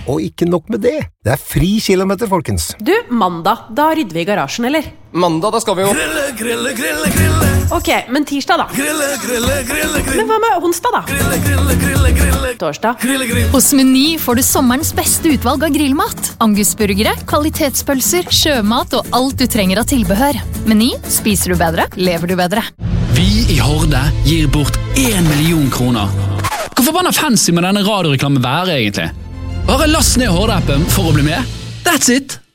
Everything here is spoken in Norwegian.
Og ikke nok med det. Det er fri kilometer, folkens. Du, mandag, da rydder vi i garasjen, eller? Mandag, da skal vi jo Grille. Ok, men tirsdag da? Grille. Men hva med onsdag da? Grille. Torsdag? Hos Meny får du sommerens beste utvalg av grillmat. Angusburgere, kvalitetspølser, sjømat og alt du trenger av tilbehør. Meny, spiser du bedre, lever du bedre. Vi i Horde gir bort 1 million kroner. Hvor forbanna fancy med denne radioreklamen være egentlig? Bare last ned Horde-appen for å bli med. That's it!